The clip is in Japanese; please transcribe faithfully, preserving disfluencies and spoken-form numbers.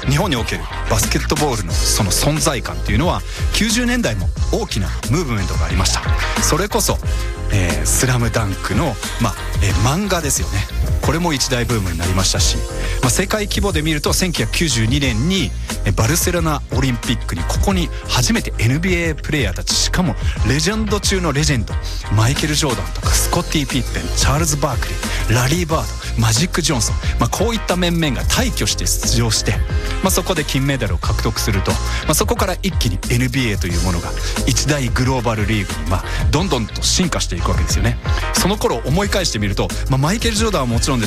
日本におけるバスケットボールのその存在感っていうのはきゅうじゅうねんだいも大きなムーブメントがありました。それこそ、えー、スラムダンクの、まあえー、漫画ですよね。これも一大ブームになりましたし、まあ、世界規模で見るとせんきゅうひゃくきゅうじゅうにねんにバルセロナオリンピックにここに初めて エヌビーエー プレーヤーたち、しかもレジェンド中のレジェンド、マイケル・ジョーダンとかスコッティ・ピッペン、チャールズ・バークリー、ラリー・バード、マジック・ジョンソン、まあ、こういった面々が大挙して出場して、まあ、そこで金メダルを獲得すると、まあ、そこから一気に エヌビーエー というものが一大グローバルリーグに、まあ、どんどんと進化していくわけですよね。その頃思い返してみると、まあ、マイケル・ジョーダンはもちろんです